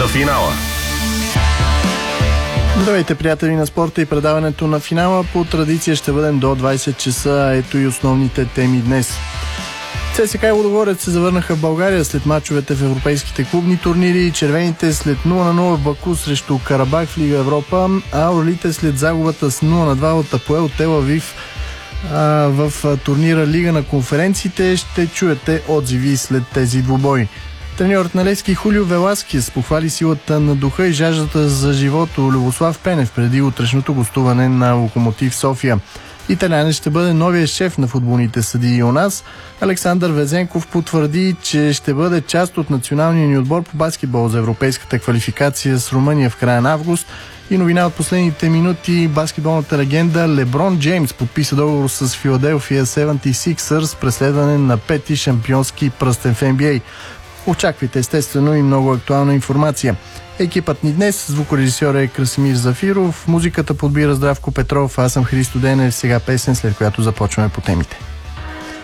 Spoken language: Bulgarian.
на финала. Здравейте, приятели на спорта и предаването на финала. По традиция ще бъдем до 20 часа. Ето и основните теми днес. ЦСКА и Лудогорец се завърнаха в България след мачовете в европейските клубни турнири. Червените след 0-0 в Баку срещу Карабах в Лига Европа, а орлите след загубата с 0-2 от Апоел Тел Авив в турнира Лига на конференциите. Ще чуете отзиви след тези двубои. Треньорът на Левски Хулио Веласкес похвали силата на духа и жаждата за живот у Любослав Пенев преди утрешното гостуване на Локомотив София. Италянец ще бъде новия шеф на футболните съдии у нас. Александър Везенков потвърди, че ще бъде част от националния ни отбор по баскетбол за европейската квалификация с Румъния в края на август. И новина от последните минути: баскетболната легенда Леброн Джеймс подписа договор с Филаделфия 76ers през следване на пети шампионски пръстен в NBA. Очаквайте естествено и много актуална информация. Екипът ни днес: звукорежисьор е Красимир Зафиров, музиката подбира Здравко Петров, аз съм Христо Денев. Сега песен, след която започваме по темите.